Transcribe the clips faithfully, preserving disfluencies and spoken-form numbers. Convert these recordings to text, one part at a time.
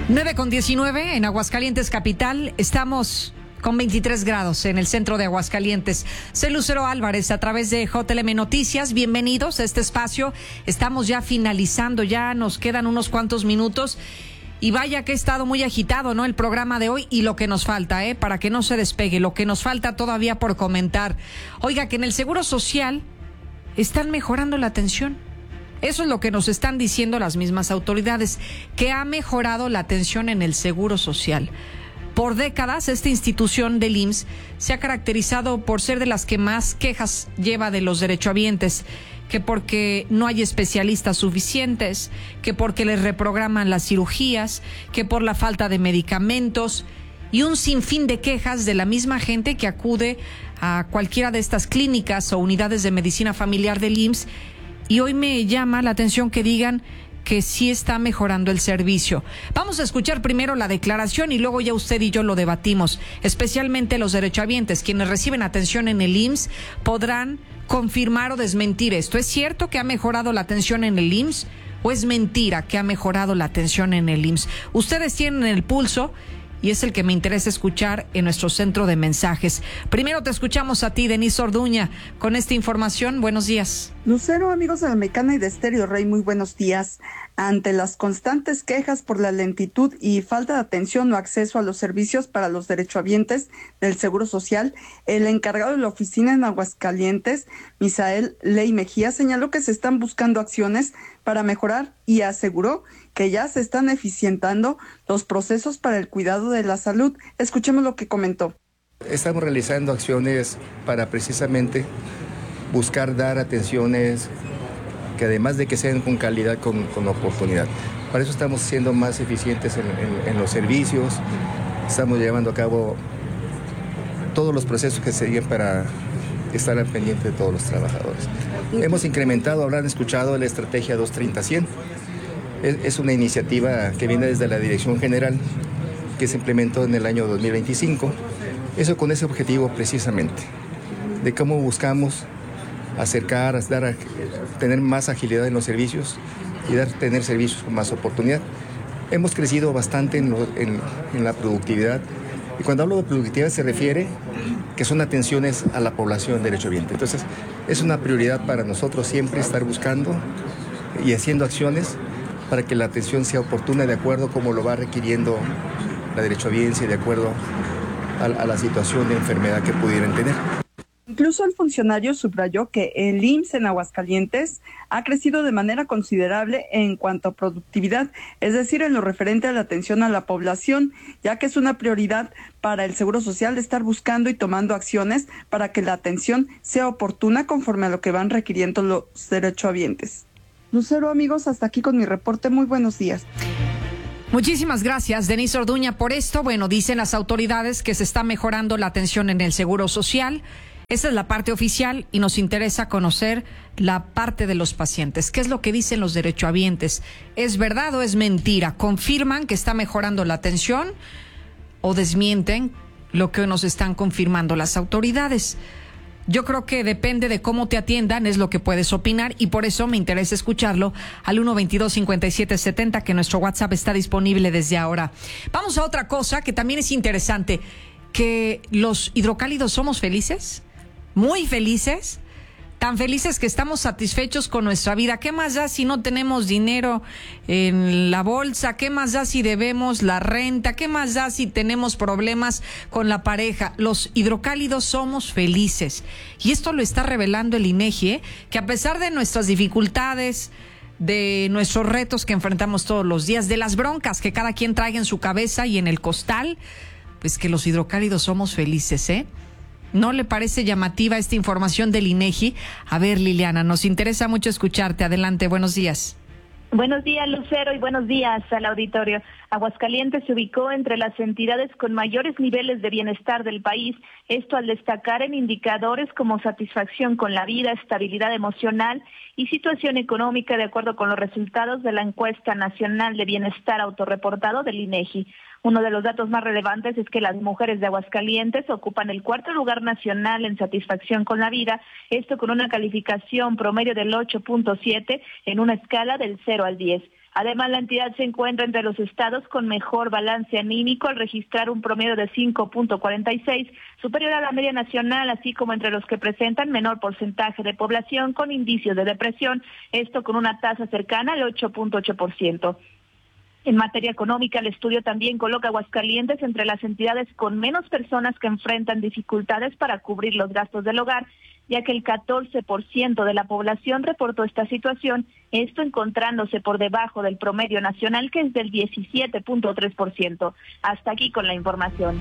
nueve con diecinueve en Aguascalientes capital. Estamos con veintitrés grados en el centro de Aguascalientes. Soy Lucero Álvarez a través de J L M Noticias. Bienvenidos a este espacio. Estamos ya finalizando, ya nos quedan unos cuantos minutos. Y vaya que ha estado muy agitado, ¿no? El programa de hoy y lo que nos falta, ¿eh? Para que no se despegue, lo que nos falta todavía por comentar. Oiga, que en el Seguro Social están mejorando la atención. Eso es lo que nos están diciendo las mismas autoridades, que ha mejorado la atención en el Seguro Social. Por décadas, esta institución del I M S S se ha caracterizado por ser de las que más quejas lleva de los derechohabientes, que porque no hay especialistas suficientes, que porque les reprograman las cirugías, que por la falta de medicamentos y un sinfín de quejas de la misma gente que acude a cualquiera de estas clínicas o unidades de medicina familiar del I M S S. Y hoy me llama la atención que digan que sí está mejorando el servicio. Vamos a escuchar primero la declaración y luego ya usted y yo lo debatimos. Especialmente los derechohabientes, quienes reciben atención en el I M S S, podrán confirmar o desmentir esto. ¿Es cierto que ha mejorado la atención en el I M S S o es mentira que ha mejorado la atención en el I M S S? Ustedes tienen el pulso y es el que me interesa escuchar en nuestro centro de mensajes. Primero te escuchamos a ti, Denise Orduña, con esta información. Buenos días. Lucero, amigos de la Mexicana y de Estéreo Rey, muy buenos días. Ante las constantes quejas por la lentitud y falta de atención o acceso a los servicios para los derechohabientes del Seguro Social, el encargado de la oficina en Aguascalientes, Misael Ley Mejía, señaló que se están buscando acciones para mejorar y aseguró que ya se están eficientando los procesos para el cuidado de la salud. Escuchemos lo que comentó. Estamos realizando acciones para precisamente buscar dar atenciones que además de que sean con calidad, con, con oportunidad. Para eso estamos siendo más eficientes en, en, en los servicios, estamos llevando a cabo todos los procesos que se siguen para estar al pendiente de todos los trabajadores. Hemos incrementado, habrán escuchado la estrategia dos treinta cien. Es, es una iniciativa que viene desde la Dirección General, que se implementó en el año dos mil veinticinco. Eso con ese objetivo precisamente, de cómo buscamos acercar, dar a, tener más agilidad en los servicios y dar, tener servicios con más oportunidad. Hemos crecido bastante en, lo, en, en la productividad, y cuando hablo de productividad se refiere que son atenciones a la población derechohabiente. Entonces, es una prioridad para nosotros siempre estar buscando y haciendo acciones para que la atención sea oportuna de acuerdo a cómo lo va requiriendo la derechohabiencia y de acuerdo a, a la situación de enfermedad que pudieran tener. Incluso el funcionario subrayó que el I M S S en Aguascalientes ha crecido de manera considerable en cuanto a productividad, es decir, en lo referente a la atención a la población, ya que es una prioridad para el Seguro Social de estar buscando y tomando acciones para que la atención sea oportuna conforme a lo que van requiriendo los derechohabientes. Lucero, amigos, hasta aquí con mi reporte. Muy buenos días. Muchísimas gracias, Denise Orduña, por esto. Bueno, dicen las autoridades que se está mejorando la atención en el Seguro Social. Esa es la parte oficial y nos interesa conocer la parte de los pacientes. ¿Qué es lo que dicen los derechohabientes? ¿Es verdad o es mentira? ¿Confirman que está mejorando la atención o desmienten lo que nos están confirmando las autoridades? Yo creo que depende de cómo te atiendan, es lo que puedes opinar, y por eso me interesa escucharlo al uno veintidós cincuenta y siete setenta, que nuestro WhatsApp está disponible desde ahora. Vamos a otra cosa que también es interesante, que los hidrocálidos somos felices. Muy felices, tan felices que estamos satisfechos con nuestra vida. ¿Qué más da si no tenemos dinero en la bolsa? ¿Qué más da si debemos la renta? ¿Qué más da si tenemos problemas con la pareja? Los hidrocálidos somos felices. Y esto lo está revelando el INEGI, ¿eh? Que a pesar de nuestras dificultades, de nuestros retos que enfrentamos todos los días, de las broncas que cada quien trae en su cabeza y en el costal, pues que los hidrocálidos somos felices, ¿eh? ¿No le parece llamativa esta información del INEGI? A ver, Liliana, nos interesa mucho escucharte. Adelante, buenos días. Buenos días, Lucero, y buenos días al auditorio. Aguascalientes se ubicó entre las entidades con mayores niveles de bienestar del país, esto al destacar en indicadores como satisfacción con la vida, estabilidad emocional y situación económica, de acuerdo con los resultados de la encuesta nacional de bienestar autorreportado del INEGI. Uno de los datos más relevantes es que las mujeres de Aguascalientes ocupan el cuarto lugar nacional en satisfacción con la vida, esto con una calificación promedio del ocho punto siete en una escala del cero al diez. Además, la entidad se encuentra entre los estados con mejor balance anímico al registrar un promedio de cinco punto cuarenta y seis, superior a la media nacional, así como entre los que presentan menor porcentaje de población con indicios de depresión, esto con una tasa cercana al ocho punto ocho por ciento. En materia económica, el estudio también coloca a Aguascalientes entre las entidades con menos personas que enfrentan dificultades para cubrir los gastos del hogar, ya que el catorce por ciento de la población reportó esta situación, esto encontrándose por debajo del promedio nacional, que es del diecisiete punto tres por ciento. Hasta aquí con la información.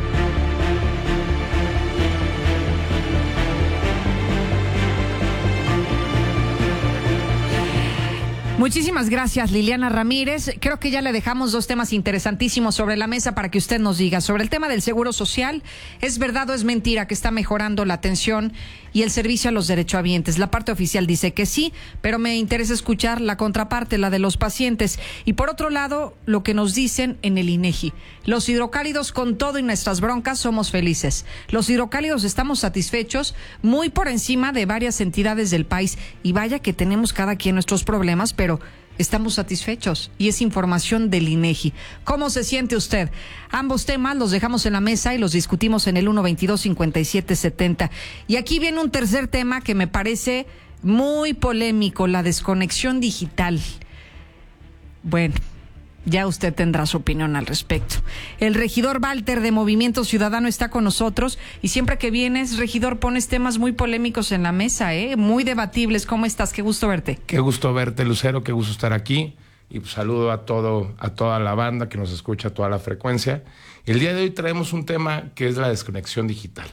Muchísimas gracias, Liliana Ramírez. Creo que ya le dejamos dos temas interesantísimos sobre la mesa para que usted nos diga. Sobre el tema del seguro social, ¿es verdad o es mentira que está mejorando la atención y el servicio a los derechohabientes? La parte oficial dice que sí, pero me interesa escuchar la contraparte, la de los pacientes. Y por otro lado, lo que nos dicen en el INEGI. Los hidrocálidos, con todo y nuestras broncas, somos felices. Los hidrocálidos estamos satisfechos, muy por encima de varias entidades del país. Y vaya que tenemos cada quien nuestros problemas, pero Pero estamos satisfechos y es información del INEGI. ¿Cómo se siente usted? Ambos temas los dejamos en la mesa y los discutimos en el uno veintidós cincuenta y siete setenta. Y aquí viene un tercer tema que me parece muy polémico, la desconexión digital. Bueno, ya usted tendrá su opinión al respecto. El regidor Walter de Movimiento Ciudadano está con nosotros y siempre que vienes, regidor, pones temas muy polémicos en la mesa, ¿eh? Muy debatibles. ¿Cómo estás? Qué gusto verte. Qué gusto verte, Lucero, qué gusto estar aquí. Y pues, saludo a todo, a toda la banda que nos escucha a toda la frecuencia. El día de hoy traemos un tema que es la desconexión digital.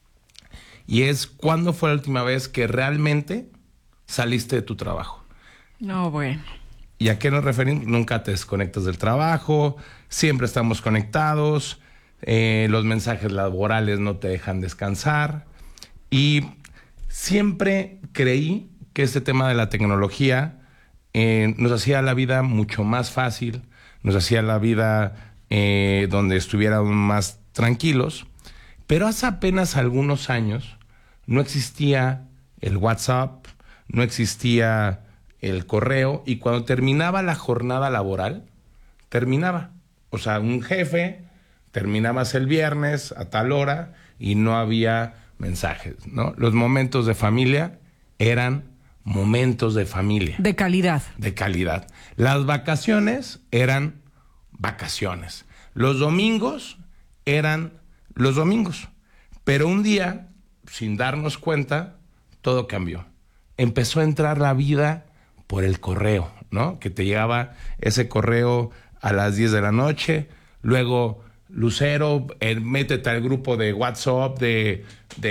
Y es, ¿cuándo fue la última vez que realmente saliste de tu trabajo? No, bueno. ¿Y a qué nos referimos? Nunca te desconectas del trabajo, siempre estamos conectados, eh, los mensajes laborales no te dejan descansar. Y siempre creí que este tema de la tecnología eh, nos hacía la vida mucho más fácil, nos hacía la vida eh, donde estuviéramos más tranquilos. Pero hace apenas algunos años no existía el WhatsApp, no existía el correo, y cuando terminaba la jornada laboral, terminaba. O sea, un jefe, terminabas el viernes a tal hora y no había mensajes, ¿no? Los momentos de familia eran momentos de familia. De calidad. De calidad. Las vacaciones eran vacaciones. Los domingos eran los domingos. Pero un día, sin darnos cuenta, todo cambió. Empezó a entrar la vida por el correo, ¿no? Que te llegaba ese correo a las diez de la noche, luego, Lucero, eh, métete al grupo de WhatsApp de,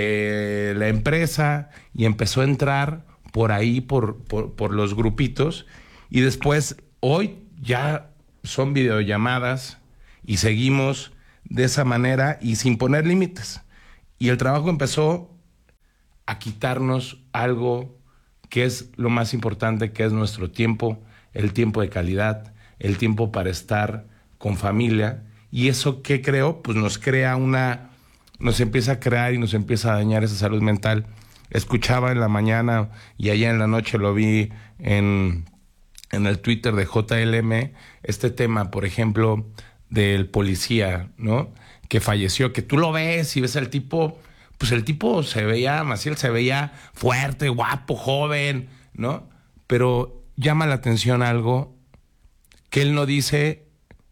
de la empresa, y empezó a entrar por ahí, por, por, por los grupitos, y después, hoy ya son videollamadas, y seguimos de esa manera y sin poner límites. Y el trabajo empezó a quitarnos algo que es lo más importante, que es nuestro tiempo, el tiempo de calidad, el tiempo para estar con familia. Y eso, ¿qué creo? Pues nos crea una, nos empieza a crear y nos empieza a dañar esa salud mental. Escuchaba en la mañana y allá en la noche lo vi en, en el Twitter de J L M, este tema, por ejemplo, del policía, ¿no? Que falleció, que tú lo ves y ves al tipo. Pues el tipo se veía, Maciel se veía fuerte, guapo, joven, ¿no? Pero llama la atención algo que él no dice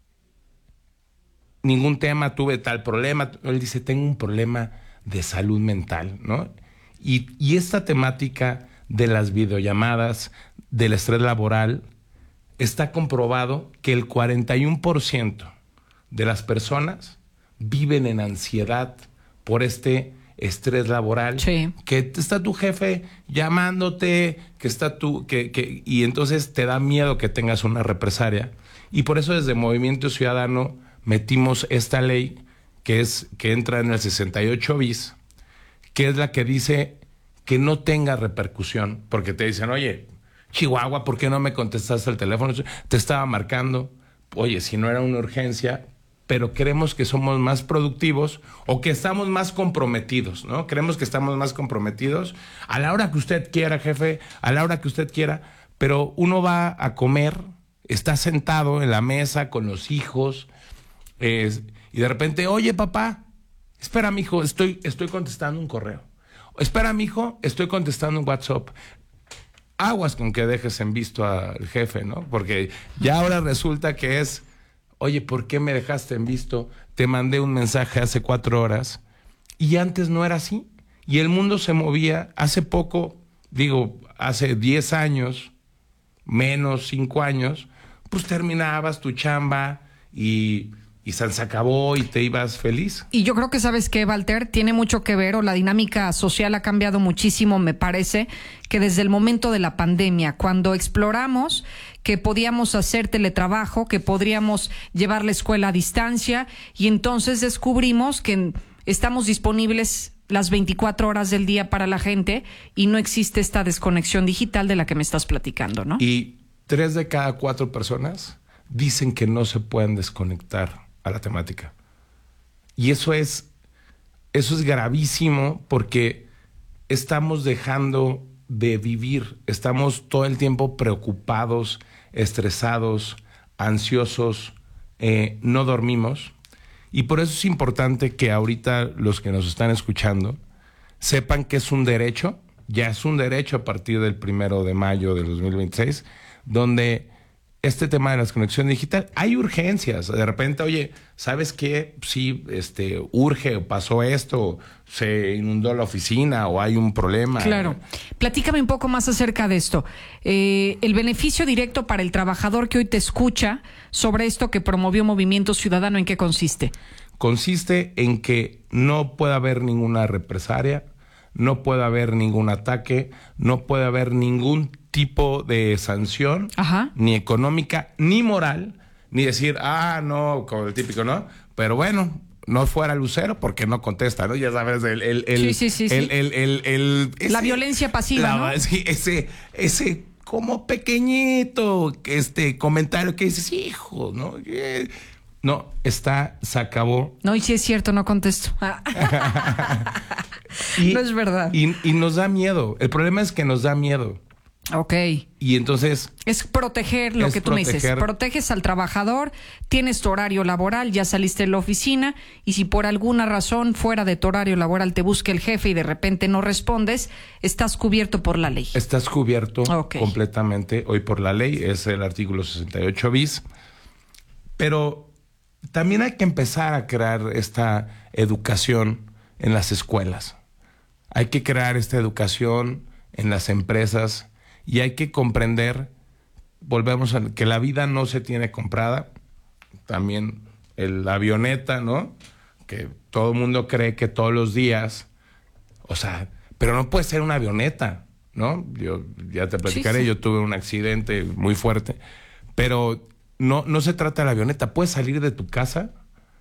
ningún tema, tuve tal problema. Él dice, tengo un problema de salud mental, ¿no? Y, y esta temática de las videollamadas, del estrés laboral, está comprobado que el cuarenta y uno por ciento de las personas viven en ansiedad por este estrés laboral, sí. Que está tu jefe llamándote, que está tu, que, que, y entonces te da miedo que tengas una represalia. Y por eso desde Movimiento Ciudadano metimos esta ley que es, que entra en el sesenta y ocho bis, que es la que dice que no tenga repercusión, porque te dicen, oye, Chihuahua, ¿por qué no me contestaste el teléfono? Te estaba marcando. Oye, si no era una urgencia, pero creemos que somos más productivos o que estamos más comprometidos, ¿no? Creemos que estamos más comprometidos a la hora que usted quiera, jefe, a la hora que usted quiera, pero uno va a comer estás sentado en la mesa con los hijos eh, y de repente, oye, papá, espera, mijo, estoy, estoy contestando un correo. Espera, mijo, estoy contestando un WhatsApp. Aguas con que dejes en visto al jefe, ¿no? Porque ya ahora resulta que es, oye, ¿por qué me dejaste en visto? Te mandé un mensaje hace cuatro horas y antes no era así. Y el mundo se movía hace poco, digo, hace diez años, menos cinco años, pues terminabas tu chamba y, y se acabó y te ibas feliz. Y yo creo que, ¿sabes qué, Walter? Tiene mucho que ver, o la dinámica social ha cambiado muchísimo, me parece, que desde el momento de la pandemia, cuando exploramos que podíamos hacer teletrabajo, que podríamos llevar la escuela a distancia, y entonces descubrimos que estamos disponibles las veinticuatro horas del día para la gente y no existe esta desconexión digital de la que me estás platicando, ¿no? Y tres de cada cuatro personas dicen que no se pueden desconectar a la temática. Y eso es, eso es gravísimo porque estamos dejando de vivir, estamos todo el tiempo preocupados, estresados, ansiosos, eh, no dormimos. Y por eso es importante que ahorita los que nos están escuchando sepan que es un derecho, ya es un derecho a partir del primero de mayo del dos mil veintiséis, donde este tema de la desconexión digital, hay urgencias. De repente, oye, ¿sabes qué? Sí, este, urge, pasó esto, se inundó la oficina o hay un problema. Claro. Platícame un poco más acerca de esto. Eh, el beneficio directo para el trabajador que hoy te escucha sobre esto que promovió Movimiento Ciudadano, ¿en qué consiste? Consiste en que no puede haber ninguna represalia, no puede haber ningún ataque, no puede haber ningún tipo de sanción, Ajá. ni económica, ni moral, ni decir, ah, no, como el típico, ¿no? Pero bueno, no fuera Lucero porque no contesta, ¿no? Ya sabes, el... el, el sí, sí, sí, el, sí. el, el, el ese, la violencia pasiva, la, ¿no? Sí, ese, ese como pequeñito este comentario que dices, hijo, ¿no? No, está, se acabó. No, y si es cierto, no contesto. y, no es verdad. Y, y nos da miedo. El problema es que nos da miedo. Ok. Y entonces... Es proteger lo es que tú proteger. me dices. Proteges al trabajador, tienes tu horario laboral, ya saliste de la oficina, y si por alguna razón fuera de tu horario laboral te busca el jefe y de repente no respondes, estás cubierto por la ley. Estás cubierto okay. completamente hoy por la ley, es el artículo sesenta y ocho bis. Pero también hay que empezar a crear esta educación en las escuelas. Hay que crear esta educación en las empresas y hay que comprender, volvemos a que la vida no se tiene comprada. También el, la avioneta, ¿no? Que todo el mundo cree que todos los días, o sea, pero no puede ser una avioneta, ¿no? Yo ya te platicaré, sí, sí. Yo tuve un accidente muy fuerte, pero no, no se trata de la avioneta. Puedes salir de tu casa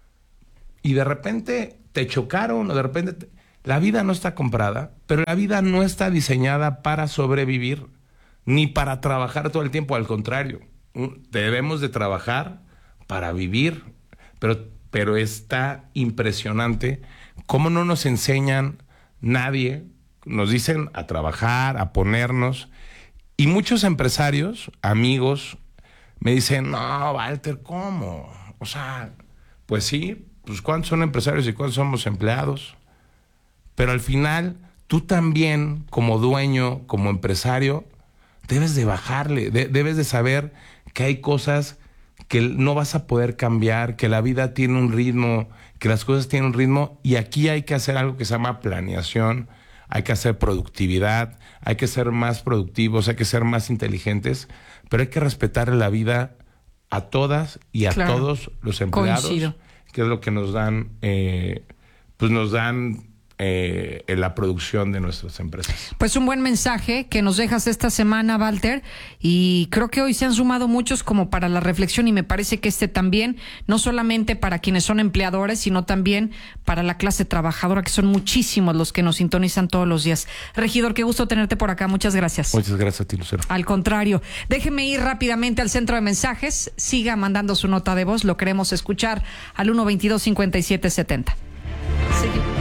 y de repente te chocaron o de repente... Te, la vida no está comprada, pero la vida no está diseñada para sobrevivir ni para trabajar todo el tiempo. Al contrario, debemos de trabajar para vivir, pero, pero está impresionante cómo no nos enseñan nadie, nos dicen a trabajar, a ponernos, y muchos empresarios, amigos, me dicen, no, Walter, ¿cómo? O sea, pues sí, pues ¿cuántos son empresarios y cuántos somos empleados? Pero al final, tú también, como dueño, como empresario, debes de bajarle, de, debes de saber que hay cosas que no vas a poder cambiar, que la vida tiene un ritmo, que las cosas tienen un ritmo, y aquí hay que hacer algo que se llama planeación, hay que hacer productividad, hay que ser más productivos, hay que ser más inteligentes, pero hay que respetar la vida a todas y a claro, todos los empleados, coincido. Que es lo que nos dan, eh, pues nos dan... Eh, en la producción de nuestras empresas. Pues un buen mensaje que nos dejas esta semana, Walter, y creo que hoy se han sumado muchos como para la reflexión, y me parece que este también, no solamente para quienes son empleadores, sino también para la clase trabajadora, que son muchísimos los que nos sintonizan todos los días. Regidor, qué gusto tenerte por acá, muchas gracias. Muchas gracias a ti, Lucero. Al contrario, déjeme ir rápidamente al centro de mensajes, siga mandando su nota de voz, lo queremos escuchar al uno veintidós cincuenta y siete setenta. Seguimos.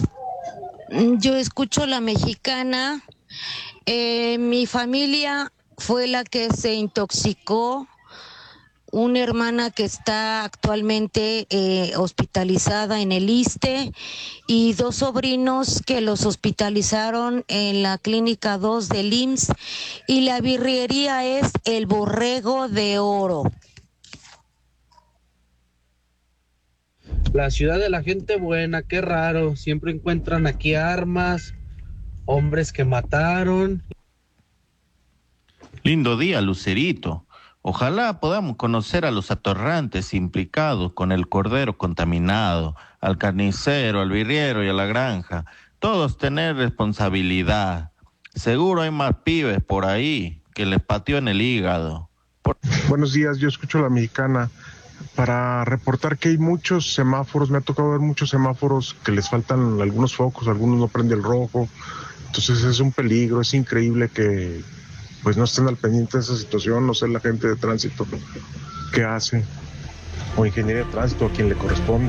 Yo escucho La Mexicana. Eh, mi familia fue la que se intoxicó, una hermana que está actualmente eh, hospitalizada en el ISSSTE y dos sobrinos que los hospitalizaron en la clínica dos del I M S S, y la birrería es El Borrego de Oro. La ciudad de la gente buena, qué raro, siempre encuentran aquí armas, hombres que mataron. Lindo día, Lucerito. Ojalá podamos conocer a los atorrantes implicados con el cordero contaminado, al carnicero, al birriero y a la granja. Todos tener responsabilidad. Seguro hay más pibes por ahí que les pateó en el hígado. Por... Buenos días, yo escucho La Mexicana para reportar que hay muchos semáforos. Me ha tocado ver muchos semáforos que les faltan algunos focos, algunos no prende el rojo. Entonces es un peligro, es increíble que pues no estén al pendiente de esa situación. No sé la gente de tránsito qué hace, o ingeniería de tránsito, a quien le corresponde.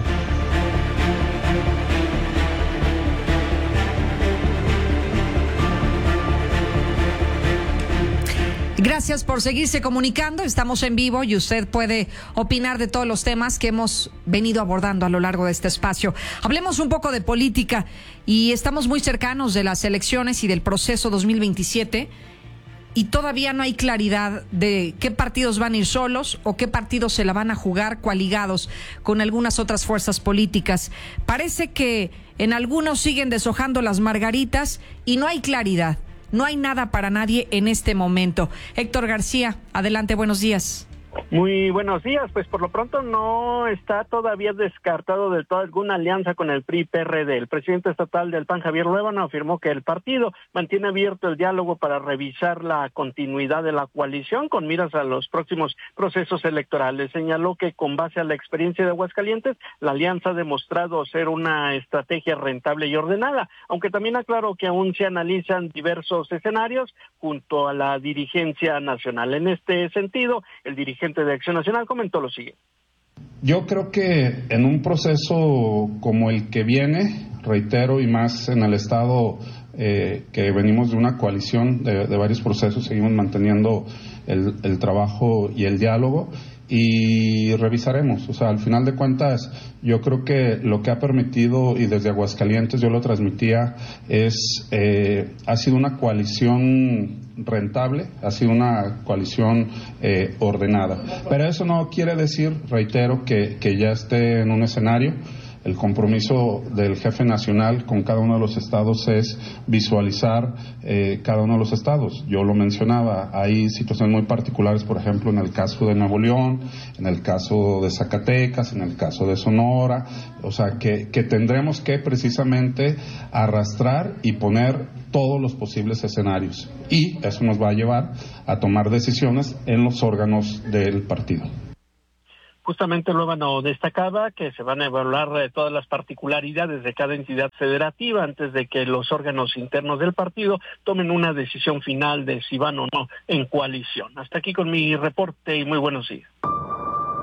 Gracias por seguirse comunicando. Estamos en vivo y usted puede opinar de todos los temas que hemos venido abordando a lo largo de este espacio. Hablemos un poco de política y estamos muy cercanos de las elecciones y del proceso dos mil veintisiete. Y todavía no hay claridad de qué partidos van a ir solos o qué partidos se la van a jugar coaligados con algunas otras fuerzas políticas. Parece que en algunos siguen deshojando las margaritas y no hay claridad. No hay nada para nadie en este momento. Héctor García, adelante, buenos días. Muy buenos días, pues por lo pronto no está todavía descartado del todo alguna alianza con el P R I P R D. El presidente estatal del P A N, Javier Luevano, afirmó que el partido mantiene abierto el diálogo para revisar la continuidad de la coalición con miras a los próximos procesos electorales. Señaló que con base a la experiencia de Aguascalientes, la alianza ha demostrado ser una estrategia rentable y ordenada, aunque también aclaró que aún se analizan diversos escenarios junto a la dirigencia nacional. En este sentido, el dirigente de Acción Nacional comentó lo siguiente. Yo creo que en un proceso como el que viene, reitero, y más en el estado eh, que venimos de una coalición de, de varios procesos, seguimos manteniendo el, el trabajo y el diálogo y revisaremos. O sea, al final de cuentas, yo creo que lo que ha permitido, y desde Aguascalientes yo lo transmitía, es eh, ha sido una coalición rentable, ha sido una coalición eh, ordenada. Pero eso no quiere decir, reitero, que, que ya esté en un escenario. El compromiso del jefe nacional con cada uno de los estados es visualizar eh, cada uno de los estados. Yo lo mencionaba, hay situaciones muy particulares, por ejemplo, en el caso de Nuevo León, en el caso de Zacatecas, en el caso de Sonora, o sea, que, que tendremos que precisamente arrastrar y poner todos los posibles escenarios. Y eso nos va a llevar a tomar decisiones en los órganos del partido. Justamente Luevano destacaba que se van a evaluar eh, todas las particularidades de cada entidad federativa antes de que los órganos internos del partido tomen una decisión final de si van o no en coalición. Hasta aquí con mi reporte y muy buenos días.